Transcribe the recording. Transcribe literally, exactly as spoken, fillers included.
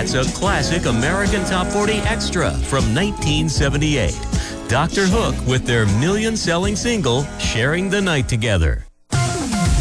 That's a classic American Top forty extra from nineteen seventy-eight. Doctor Hook with their million-selling single, Sharing the Night Together.